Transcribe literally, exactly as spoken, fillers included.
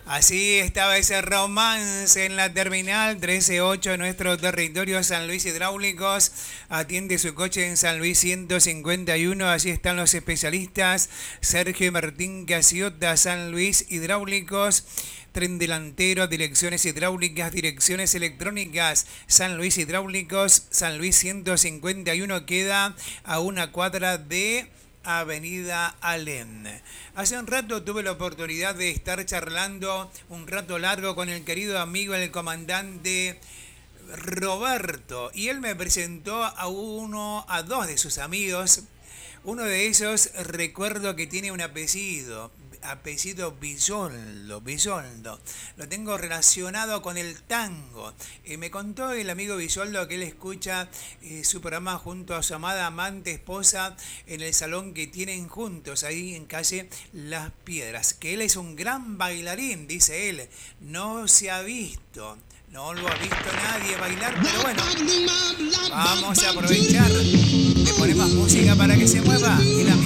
Así estaba ese romance en la terminal trece ocho en nuestro territorio San Luis Hidráulicos. Atiende su coche en San Luis ciento cincuenta y uno. Allí están los especialistas. Sergio Martín Casiota, San Luis Hidráulicos. Tren delantero, direcciones hidráulicas, direcciones electrónicas. San Luis Hidráulicos, San Luis ciento cincuenta y uno, queda a una cuadra de Avenida Alem. Hace un rato tuve la oportunidad de estar charlando un rato largo con el querido amigo, el comandante Roberto, y él me presentó a uno, a dos de sus amigos. Uno de ellos recuerdo que tiene un apellido, apellido Bisoldo, Bisoldo. Lo tengo relacionado con el tango. Eh, me contó el amigo Bisoldo que él escucha eh, su programa junto a su amada amante esposa en el salón que tienen juntos, ahí en calle Las Piedras. Que él es un gran bailarín, dice él. No se ha visto. No lo ha visto nadie bailar, pero bueno, vamos a aprovechar. Le ponemos música para que se mueva y la